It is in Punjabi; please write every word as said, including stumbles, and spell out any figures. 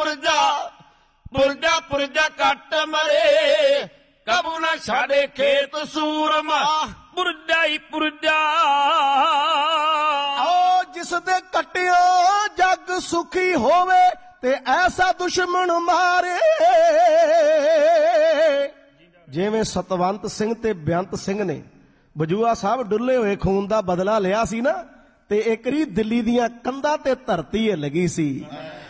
ਪੁਰਜਾ ਪੁਰਜਾ ਪੁਰਜਾ ਕੱਟ ਮਰੇ ਕਬੂ ਨਾ ਛਾੜੇ ਖੇਤ ਸੂਰਮਾ ਪੁਰਜਾ ਹੀ ਪੁਰਜਾ ਓ ਜਿਸ ਦੇ ਕੱਟਿਓ ਜੱਗ ਸੁਖੀ ਹੋਵੇ ਤੇ ਐਸਾ ਦੁਸ਼ਮਣ ਮਾਰੇ ਜਿਵੇਂ ਸਤਵੰਤ ਸਿੰਘ ਤੇ ਬੇਅੰਤ ਸਿੰਘ ਨੇ ਬਜੂਆ ਸਾਹਿਬ ਡੁੱਲੇ ਹੋਏ ਖੂਨ ਦਾ ਬਦਲਾ ਲਿਆ ਸੀ ਨਾ, ਤੇ ਇੱਕ ਰੀ ਦਿੱਲੀ ਦੀਆਂ ਕੰਧਾਂ ਤੇ ਧਰਤੀ ਇਹ ਲੱਗੀ ਸੀ।